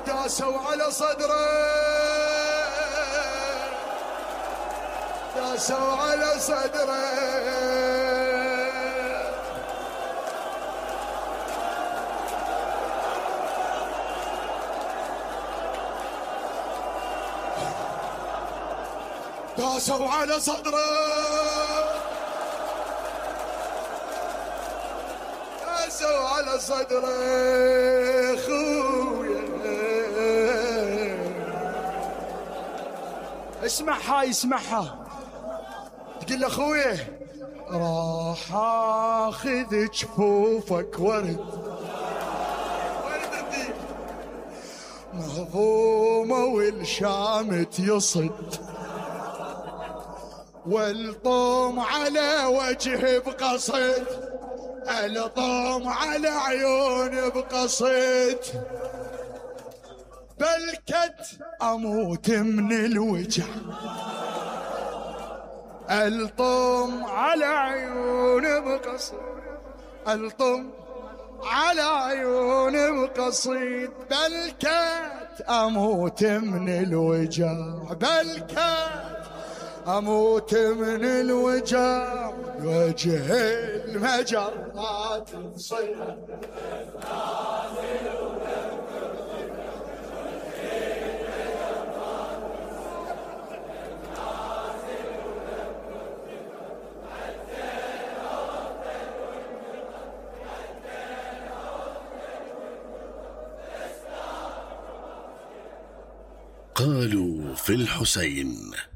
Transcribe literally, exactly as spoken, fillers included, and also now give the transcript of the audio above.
داسوا على صدره داسوا على صدره داسوا على صدره داسوا على صدره خويا. اسمعها اسمعها تقول له خويا راح اخذ جفوفك ورد ورد مهضومه والشامت يصد والطوم على وجهي بقصد الطوم على عيوني بقصد بلكت اموت من الوجع الطوم على عيوني بقصد الطوم على عيوني بقصيد بلكت اموت من الوجع بلكت اموت من الوجع وجه المجرات تصير قالوا في الحسين